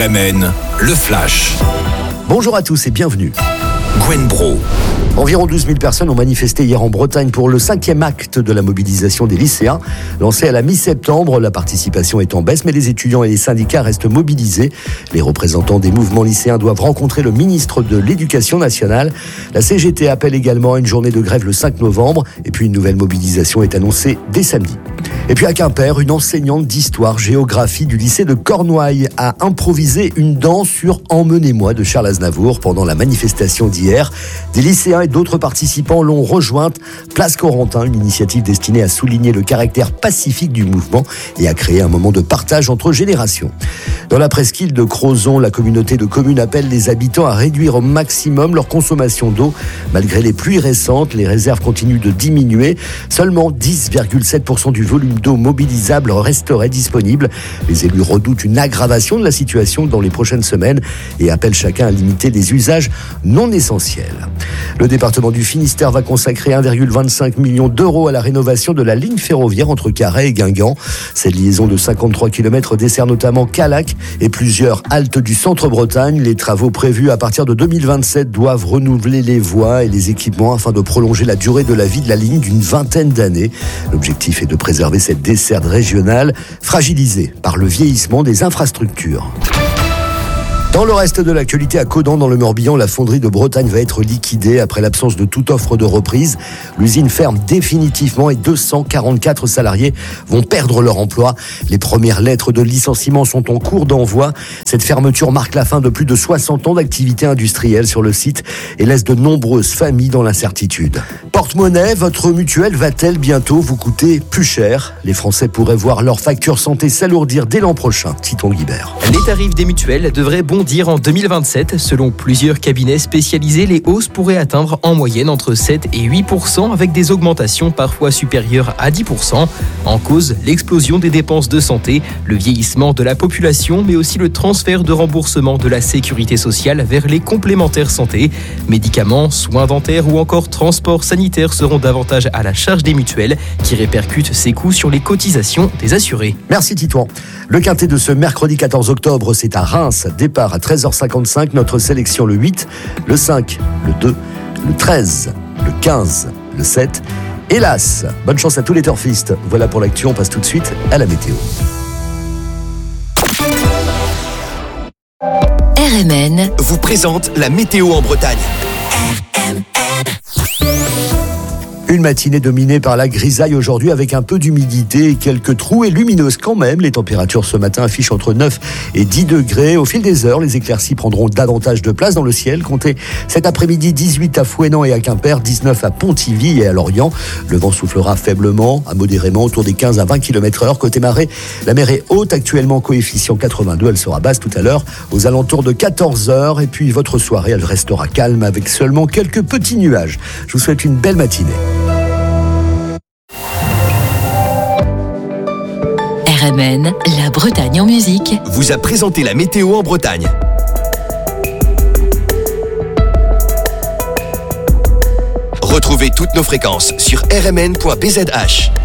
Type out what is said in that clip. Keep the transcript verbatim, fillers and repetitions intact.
R M N, le Flash. Bonjour à tous et bienvenue. Gwen Bro. Environ douze mille personnes ont manifesté hier en Bretagne pour le cinquième acte de la mobilisation des lycéens. Lancé à la mi-septembre, la participation est en baisse, mais les étudiants et les syndicats restent mobilisés. Les représentants des mouvements lycéens doivent rencontrer le ministre de l'Éducation nationale. La C G T appelle également à une journée de grève le cinq novembre. Et puis une nouvelle mobilisation est annoncée dès samedi. Et puis à Quimper, une enseignante d'histoire-géographie du lycée de Cornouailles a improvisé une danse sur « Emmenez-moi » de Charles Aznavour pendant la manifestation d'hier. Des lycéens et d'autres participants l'ont rejointe. Place Corentin, une initiative destinée à souligner le caractère pacifique du mouvement et à créer un moment de partage entre générations. Dans la presqu'île de Crozon, la communauté de communes appelle les habitants à réduire au maximum leur consommation d'eau. Malgré les pluies récentes, les réserves continuent de diminuer. Seulement dix virgule sept pour cent du volume d'eau mobilisable resterait disponible. Les élus redoutent une aggravation de la situation dans les prochaines semaines et appellent chacun à limiter les usages non essentiels. Le département du Finistère va consacrer un virgule vingt-cinq million d'euros à la rénovation de la ligne ferroviaire entre Carhaix et Guingamp. Cette liaison de cinquante-trois kilomètres dessert notamment Callac et plusieurs haltes du centre-Bretagne. Les travaux prévus à partir de deux mille vingt-sept doivent renouveler les voies et les équipements afin de prolonger la durée de la vie de la ligne d'une vingtaine d'années. L'objectif est de préserver cette desserte régionale fragilisée par le vieillissement des infrastructures. Dans le reste de l'actualité, à Caudan, dans le Morbihan, la fonderie de Bretagne va être liquidée après l'absence de toute offre de reprise. L'usine ferme définitivement et deux cent quarante-quatre salariés vont perdre leur emploi. Les premières lettres de licenciement sont en cours d'envoi. Cette fermeture marque la fin de plus de soixante ans d'activité industrielle sur le site et laisse de nombreuses familles dans l'incertitude. Porte-monnaie, votre mutuelle va-t-elle bientôt vous coûter plus cher ? Les Français pourraient voir leur facture santé s'alourdir dès l'an prochain. Titon Guibert. Les tarifs des mutuelles devraient bondir en deux mille vingt-sept. Selon plusieurs cabinets spécialisés, les hausses pourraient atteindre en moyenne entre sept et huit pour cent avec des augmentations parfois supérieures à dix pour cent. En cause, l'explosion des dépenses de santé, le vieillissement de la population, mais aussi le transfert de remboursement de la sécurité sociale vers les complémentaires santé. Médicaments, soins dentaires ou encore transports sanitaires seront davantage à la charge des mutuelles qui répercutent ces coûts sur les cotisations des assurés. Merci Titouan. Le quintet de ce mercredi quatorze octobre, c'est à Reims. Départ à treize heures cinquante-cinq, notre sélection le huit, le cinq, le deux, le treize, le quinze, le sept. Hélas, bonne chance à tous les turfistes. Voilà pour l'actu, on passe tout de suite à la météo. R M N vous présente la météo en Bretagne. Une matinée dominée par la grisaille aujourd'hui avec un peu d'humidité et quelques trouées lumineuses quand même. Les températures ce matin affichent entre neuf et dix degrés. Au fil des heures, les éclaircies prendront davantage de place dans le ciel. Comptez cet après-midi dix-huit à Fouesnant et à Quimper, dix-neuf à Pontivy et à Lorient. Le vent soufflera faiblement à modérément autour des quinze à vingt kilomètres heure. Côté marée, la mer est haute, actuellement coefficient quatre-vingt-deux. Elle sera basse tout à l'heure aux alentours de quatorze heures. Et puis votre soirée, elle restera calme avec seulement quelques petits nuages. Je vous souhaite une belle matinée. R M N, la Bretagne en musique, vous a présenté la météo en Bretagne. Retrouvez toutes nos fréquences sur r m n point b z h.